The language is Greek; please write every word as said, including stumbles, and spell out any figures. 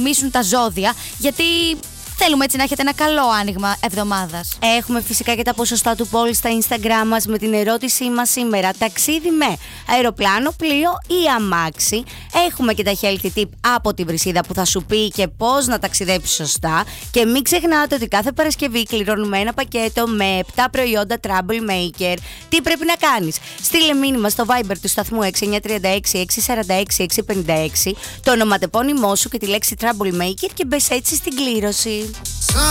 πολεμήσουν τα ζώδια, γιατί θέλουμε έτσι να έχετε ένα καλό άνοιγμα εβδομάδας. Έχουμε φυσικά και τα ποσοστά του poll στα Instagram μας με την ερώτησή μας σήμερα. Ταξίδι με αεροπλάνο, πλοίο ή αμάξι. Έχουμε και τα healthy tip από την Βρυσίδα που θα σου πει και πώς να ταξιδέψεις σωστά. Και μην ξεχνάτε ότι κάθε Παρασκευή κληρώνουμε ένα πακέτο με επτά προϊόντα Trouble Maker. Τι πρέπει να κάνεις? Στείλε μήνυμα στο Viber του σταθμού έξι εννιά τρία έξι έξι τέσσερα έξι έξι πέντε έξι, το ονοματεπώνυμό σου και τη λέξη Trouble Maker και μπες έτσι στην κλήρωση.